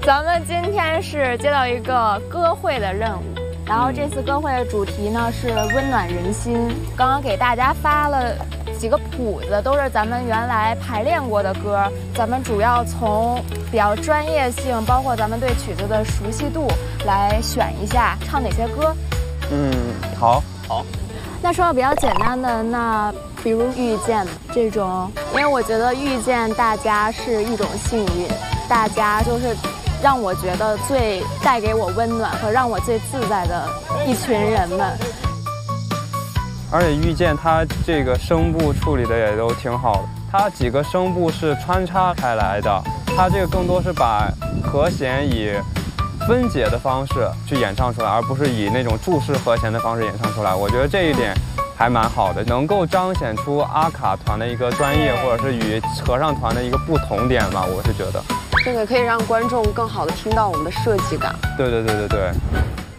咱们今天是接到一个歌会的任务，然后这次歌会的主题呢是温暖人心。刚刚给大家发了几个谱子，都是咱们原来排练过的歌。咱们主要从比较专业性，包括咱们对曲子的熟悉度来选一下唱哪些歌。 好。 那说到比较简单的，那比如遇见这种，因为我觉得遇见大家是一种幸运，大家就是让我觉得最带给我温暖和让我最自在的一群人们。 而且遇见它这个声部处理的也都挺好的，它几个声部是穿插开来的，它这个更多是把和弦以分解的方式去演唱出来，而不是以那种注释和弦的方式演唱出来。我觉得这一点还蛮好的，能够彰显出阿卡团的一个专业，或者是与合唱团的一个不同点吧。我是觉得这个可以让观众更好的听到我们的设计感。 对。